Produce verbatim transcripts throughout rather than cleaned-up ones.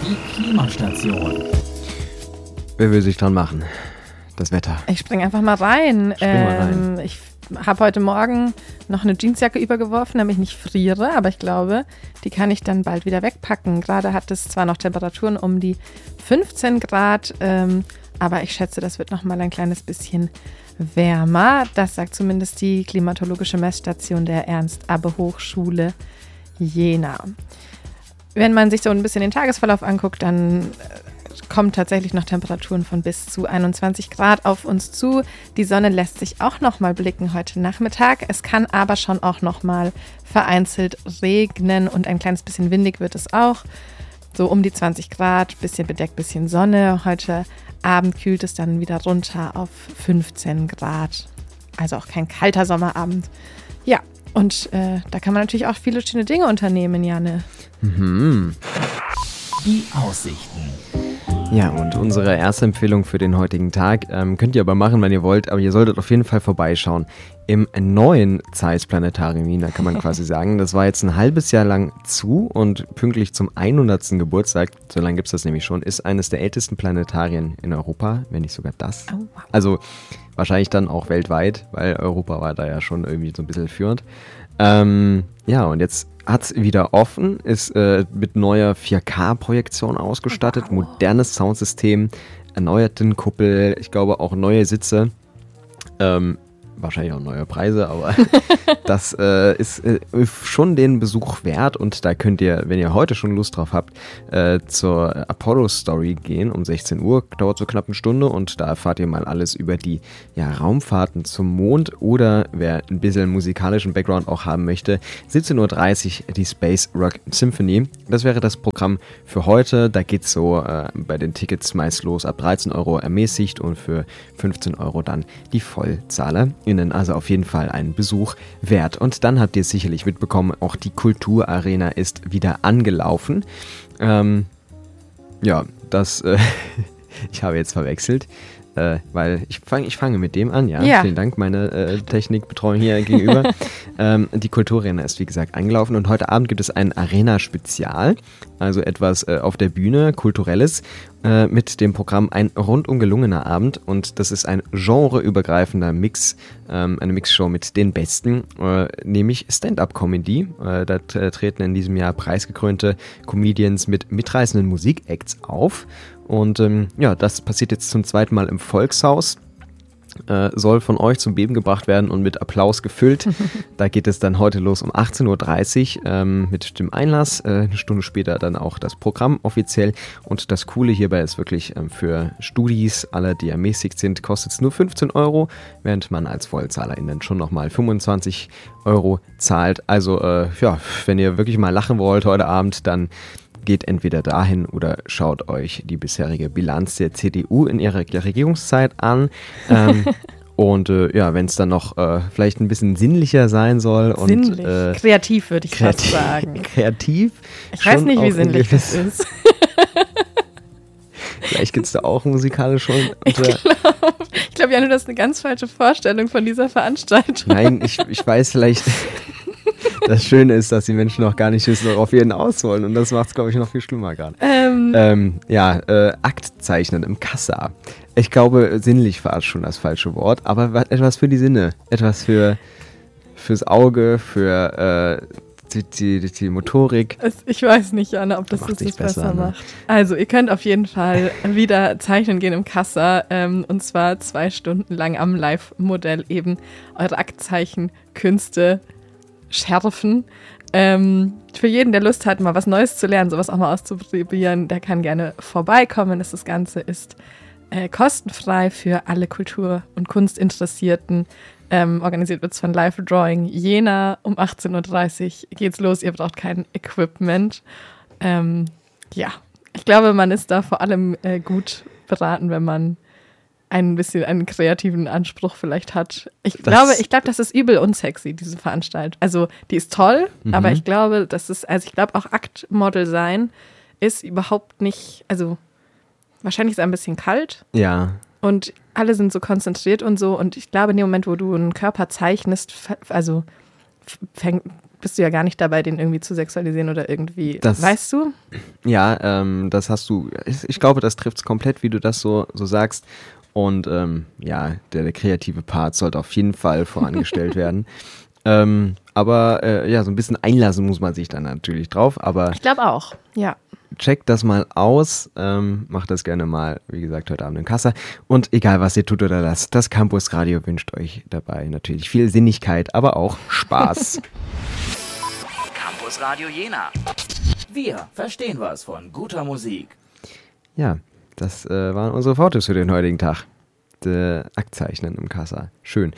Die Klimastation. Wer will sich dran machen? Das Wetter. Ich spring einfach mal rein. Spring mal rein. Ähm, ich habe heute Morgen noch eine Jeansjacke übergeworfen, damit ich nicht friere, aber ich glaube, die kann ich dann bald wieder wegpacken. Gerade hat es zwar noch Temperaturen um die fünfzehn Grad, ähm, aber ich schätze, das wird noch mal ein kleines bisschen wärmer. Das sagt zumindest die klimatologische Messstation der Ernst-Abbe-Hochschule Jena. Wenn man sich so ein bisschen den Tagesverlauf anguckt, dann kommen tatsächlich noch Temperaturen von bis zu einundzwanzig Grad auf uns zu. Die Sonne lässt sich auch noch mal blicken heute Nachmittag. Es kann aber schon auch noch mal vereinzelt regnen und ein kleines bisschen windig wird es auch. So um die zwanzig Grad, bisschen bedeckt, bisschen Sonne. Heute Abend kühlt es dann wieder runter auf fünfzehn Grad. Also auch kein kalter Sommerabend. Ja, und äh, da kann man natürlich auch viele schöne Dinge unternehmen, Janne. Mhm. Die Aussichten. Ja, und unsere erste Empfehlung für den heutigen Tag ähm, könnt ihr aber machen, wenn ihr wollt, aber ihr solltet auf jeden Fall vorbeischauen im neuen Zeiss Planetarium Jena, kann man quasi sagen. Das war jetzt ein halbes Jahr lang zu und pünktlich zum hundertsten Geburtstag, so lange gibt es das nämlich schon, ist eines der ältesten Planetarien in Europa, wenn nicht sogar das. Oh, wow. Also wahrscheinlich dann auch weltweit, weil Europa war da ja schon irgendwie so ein bisschen führend. Ähm, ja, und jetzt hat es wieder offen, ist äh, mit neuer vier K-Projektion ausgestattet, Wow. modernes Soundsystem, erneuerten Kuppel, ich glaube auch neue Sitze, ähm, wahrscheinlich auch neue Preise, aber das äh, ist äh, schon den Besuch wert und da könnt ihr, wenn ihr heute schon Lust drauf habt, äh, zur Apollo-Story gehen um sechzehn Uhr, dauert so knapp eine Stunde und da erfahrt ihr mal alles über die ja, Raumfahrten zum Mond oder wer ein bisschen musikalischen Background auch haben möchte, siebzehn Uhr dreißig die Space Rock Symphony. Das wäre das Programm für heute, da geht es so äh, bei den Tickets meist los ab dreizehn Euro ermäßigt und für fünfzehn Euro dann die Vollzahler. Also auf jeden Fall einen Besuch wert. Und dann habt ihr es sicherlich mitbekommen, auch die Kulturarena ist wieder angelaufen. Ähm, ja, das, äh, ich habe jetzt verwechselt, äh, weil ich, fang, ich fange mit dem an, ja. Ja. Vielen Dank, meine äh, Technikbetreuung hier gegenüber. ähm, die Kulturarena ist wie gesagt angelaufen und heute Abend gibt es ein Arena-Spezial, also etwas äh, auf der Bühne, Kulturelles, äh, mit dem Programm Ein rundum gelungener Abend und das ist ein genreübergreifender Mix, ähm, eine Mixshow mit den Besten, äh, nämlich Stand-Up-Comedy. Äh, da t- treten in diesem Jahr preisgekrönte Comedians mit mitreißenden Musikacts auf und ähm, ja, das passiert jetzt zum zweiten Mal im Volkshaus. Äh, soll von euch zum Beben gebracht werden und mit Applaus gefüllt. Da geht es dann heute los um achtzehn Uhr dreißig ähm, mit dem Einlass. Äh, eine Stunde später dann auch das Programm offiziell. Und das Coole hierbei ist wirklich ähm, für Studis, alle, die ermäßigt sind, kostet es nur fünfzehn Euro, während man als VollzahlerInnen dann schon nochmal fünfundzwanzig Euro zahlt. Also äh, ja, wenn ihr wirklich mal lachen wollt heute Abend, dann geht entweder dahin oder schaut euch die bisherige Bilanz der C D U in ihrer Regierungszeit an. Ähm, und äh, ja, wenn es dann noch äh, vielleicht ein bisschen sinnlicher sein soll. Sinnlich. Und, äh, kreativ würde ich kreativ, fast sagen. Kreativ. Ich weiß nicht, wie sinnlich das gewiss, ist. Vielleicht gibt es da auch musikalisch schon. Ich glaube, ich glaub, Janne, du hast eine ganz falsche Vorstellung von dieser Veranstaltung. Nein, ich, ich weiß vielleicht. Das Schöne ist, dass die Menschen noch gar nicht wissen, worauf wir hinaus wollen. Und das macht es, glaube ich, noch viel schlimmer gerade. Ähm, Ähm, ja, äh, Akt zeichnen im Kassa. Ich glaube, sinnlich war es schon das falsche Wort, aber wa- etwas für die Sinne. Etwas für fürs Auge, für äh, die, die, die Motorik. es, ich weiß nicht, Janne, ob das Macht das sich nicht besser, besser, ne? macht. Also, ihr könnt auf jeden Fall wieder zeichnen gehen im Kassa. Ähm, und zwar zwei Stunden lang am Live-Modell eben eure Aktzeichenkünste schärfen. Ähm, für jeden, der Lust hat, mal was Neues zu lernen, sowas auch mal auszuprobieren, der kann gerne vorbeikommen. Das Ganze ist äh, kostenfrei für alle Kultur- und Kunstinteressierten. Ähm, organisiert wird es von Live Drawing Jena. Um achtzehn Uhr dreißig geht's los. Ihr braucht kein Equipment. Ähm, ja, ich glaube, man ist da vor allem äh, gut beraten, wenn man ein bisschen einen kreativen Anspruch vielleicht hat. Ich Das- glaube, ich glaube, das ist übel unsexy, diese Veranstaltung. Also, die ist toll, Mhm. aber ich glaube, das ist, also ich glaube auch Aktmodel sein ist überhaupt nicht, also wahrscheinlich ist es ein bisschen kalt Ja, und alle sind so konzentriert und so und ich glaube, in dem Moment, wo du einen Körper zeichnest, ver- also fäng, bist du ja gar nicht dabei, den irgendwie zu sexualisieren oder irgendwie, Das- weißt du? Ja, ähm, das hast du, ich, ich glaube, das trifft es komplett, wie du das so, so sagst. Und ähm, ja, der, der kreative Part sollte auf jeden Fall vorangestellt werden. Ähm, aber äh, ja, so ein bisschen einlassen muss man sich dann natürlich drauf. Aber Ich glaube auch, ja. checkt das mal aus, ähm, macht das gerne mal, wie gesagt, heute Abend in Kassa. Und egal, was ihr tut oder lasst, das Campus Radio wünscht euch dabei natürlich viel Sinnigkeit, aber auch Spaß. Campus Radio Jena. Wir verstehen was von guter Musik. Ja, das äh, waren unsere Fotos für den heutigen Tag. Der Aktzeichnen im Kassa. Schön.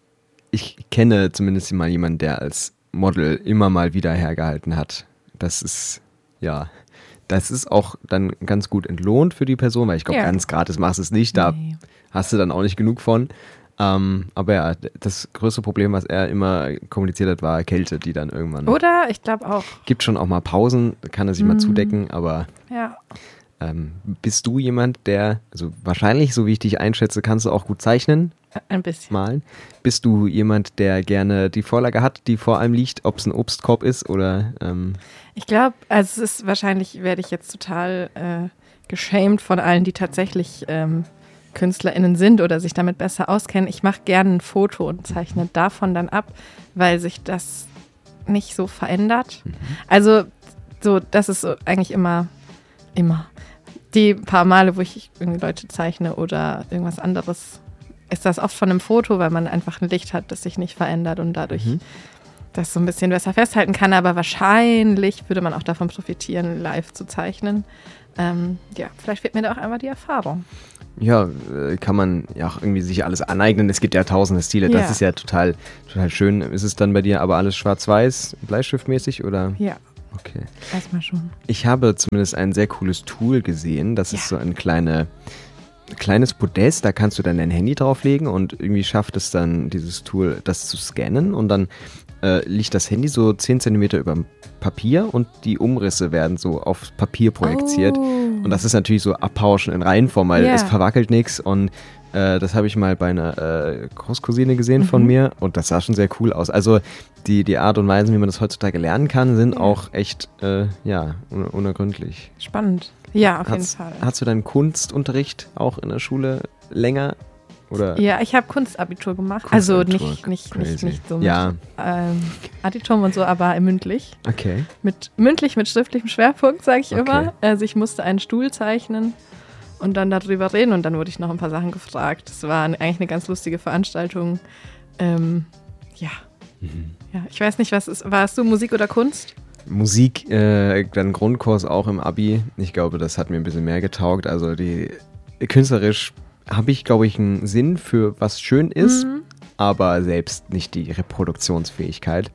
Ich kenne zumindest mal jemanden, der als Model immer mal wieder hergehalten hat. Das ist, ja, das ist auch dann ganz gut entlohnt für die Person, weil ich glaube, Ja. ganz gratis machst du es nicht. Da Nee. hast du dann auch nicht genug von. Ähm, aber ja, das größte Problem, was er immer kommuniziert hat, war Kälte, die dann irgendwann... Oder? Ich glaube auch, Gibt schon auch mal Pausen, da kann er sich mal Mhm. zudecken, aber... ja. Ähm, bist du jemand, der, also wahrscheinlich, so wie ich dich einschätze, kannst du auch gut zeichnen, Ein bisschen. malen? Bist du jemand, der gerne die Vorlage hat, die vor einem liegt, ob es ein Obstkorb ist oder, ähm, Ich glaube, also es ist wahrscheinlich, werde ich jetzt total äh, geschämt von allen, die tatsächlich ähm, KünstlerInnen sind oder sich damit besser auskennen. Ich mache gerne ein Foto und zeichne davon dann ab, weil sich das nicht so verändert. Also so, das ist so eigentlich immer, immer. Die paar Male, wo ich irgendwie Leute zeichne oder irgendwas anderes, ist das oft von einem Foto, weil man einfach ein Licht hat, das sich nicht verändert und dadurch Mhm. das so ein bisschen besser festhalten kann. Aber wahrscheinlich würde man auch davon profitieren, live zu zeichnen. Ähm, ja, vielleicht fehlt mir da auch einfach die Erfahrung. ja, äh, kann man ja auch irgendwie sich alles aneignen. Es gibt ja tausende Stile, das Ja. ist ja total, total schön. Ist es dann bei dir aber alles schwarz-weiß, bleistiftmäßig oder? Ja, Okay. erstmal schon. Ich habe zumindest ein sehr cooles Tool gesehen. Das ist so ein kleine, kleines Podest, da kannst du dann dein Handy drauflegen und irgendwie schafft es dann dieses Tool, das zu scannen und dann äh, liegt das Handy so zehn Zentimeter über dem Papier und die Umrisse werden so aufs Papier projiziert. Oh. Und das ist natürlich so Abpauschen in Reihenform, weil Ja. es verwackelt nichts und äh, das habe ich mal bei einer äh, Großcousine gesehen von Mhm. mir und das sah schon sehr cool aus. Also die, die Art und Weise, wie man das heutzutage lernen kann, sind Ja. auch echt, äh, ja, un unergründlich. Spannend. Ja, auf Hast, jeden Fall. hast du deinen Kunstunterricht auch in der Schule länger? Oder? Ja, ich habe Kunstabitur gemacht. Also Kunstabitur, nicht, nicht, nicht, crazy. nicht so mit Ja. ähm, Additum und so, aber mündlich. Okay. Mit, mündlich mit schriftlichem Schwerpunkt, sage ich Okay. immer. Also ich musste einen Stuhl zeichnen und dann darüber reden und dann wurde ich noch ein paar Sachen gefragt. Das war eine, eigentlich eine ganz lustige Veranstaltung. Ähm, ja. Mhm. ja. Ich weiß nicht, was ist. Warst du Musik oder Kunst? Musik, äh, dann Grundkurs auch im Abi. Ich glaube, das hat mir ein bisschen mehr getaugt. Also die künstlerisch habe ich, glaube ich, einen Sinn für was schön ist, Mhm. aber selbst nicht die Reproduktionsfähigkeit.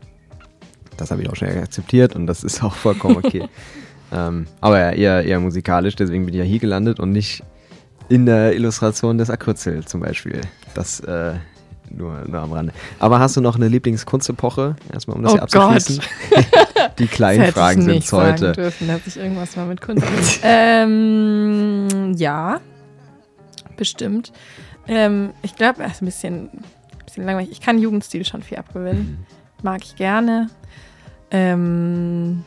Das habe ich auch schnell akzeptiert und das ist auch vollkommen okay. ähm, aber ja, eher, eher musikalisch, deswegen bin ich ja hier gelandet und nicht in der Illustration des Akryzel zum Beispiel. Das äh, nur, nur am Rande. Aber hast du noch eine Lieblingskunstepoche? Erstmal, um das Oh hier abzuschließen. Die kleinen Das hätte Fragen ich sind nicht heute. sagen dürfen, dass ich irgendwas mal mit Kunst. ähm, ja, bestimmt. Ähm, ich glaube, es ist ein bisschen, bisschen langweilig. Ich kann Jugendstil schon viel abgewinnen. Mag ich gerne. Ähm,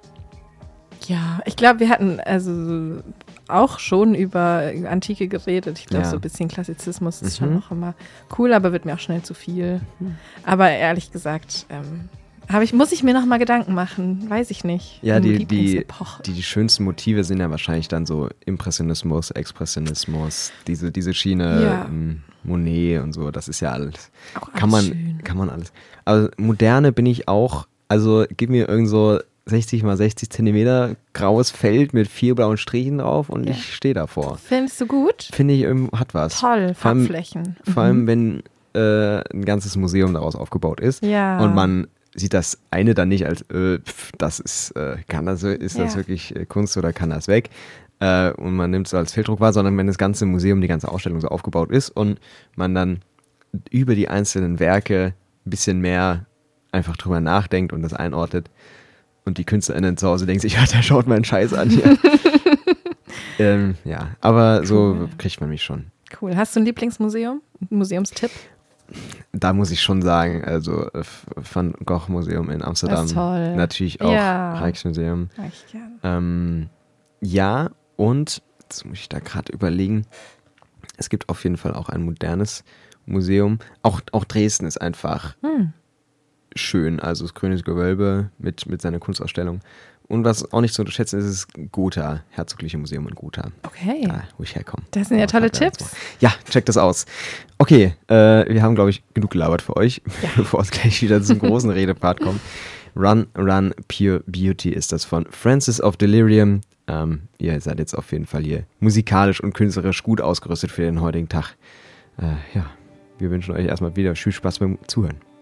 ja, ich glaube, wir hatten also auch schon über Antike geredet. Ich glaube, Ja. so ein bisschen Klassizismus ist Mhm. schon noch immer cool, aber wird mir auch schnell zu viel. Mhm. Aber ehrlich gesagt, ähm, hab ich, muss ich mir noch mal Gedanken machen. Weiß ich nicht. Ja, Um die, die, Lieblingsepoche. die, die schönsten Motive sind ja wahrscheinlich dann so Impressionismus, Expressionismus, diese, diese Schiene, Ja. ähm, Monet und so, das ist ja alles. Auch Kann man, alles schön. kann man alles. Aber moderne bin ich auch, also gib mir irgend so sechzig mal sechzig Zentimeter graues Feld mit vier blauen Strichen drauf und Ja. ich stehe davor. Findest du gut? Finde ich, ähm, hat was. Toll, Vor allem- Farbflächen. Vor Mhm. allem, wenn äh, ein ganzes Museum daraus aufgebaut ist. Ja. Und man sieht das eine dann nicht als, äh, pf, das ist, äh, kann das, ist das Ja. wirklich äh, Kunst oder kann das weg? Äh, und man nimmt es als Felddruck wahr, sondern wenn das ganze Museum, die ganze Ausstellung so aufgebaut ist und man dann über die einzelnen Werke ein bisschen mehr einfach drüber nachdenkt und das einordnet und die KünstlerInnen zu Hause denken sich, ja, der schaut meinen Scheiß an hier. ähm, ja, aber so Cool. kriegt man mich schon. Cool. Hast du ein Lieblingsmuseum? Ein Museumstipp? da muss ich schon sagen, also Van Gogh Museum in Amsterdam. Das ist toll. Natürlich auch Ja. Rijksmuseum. Mag ich gern. Ähm, ja, und jetzt muss ich da gerade überlegen, es gibt auf jeden Fall auch ein modernes Museum. Auch, auch Dresden ist einfach Hm. schön, also das Grüne Gewölbe mit, mit seiner Kunstausstellung. Und was auch nicht zu unterschätzen ist, ist Gotha, Herzogliche Museum in Gotha. Okay. Da, wo ich herkomme. Das sind ja tolle Ja, Tipps. Ja, checkt das aus. Okay, äh, wir haben, glaube ich, genug gelabert für euch, Ja. bevor es gleich wieder zum großen Redepart kommt. Run, Run, Pure Beauty ist das von Francis of Delirium. Ähm, ihr seid jetzt auf jeden Fall hier musikalisch und künstlerisch gut ausgerüstet für den heutigen Tag. Äh, ja, wir wünschen euch erstmal wieder viel Spaß beim Zuhören.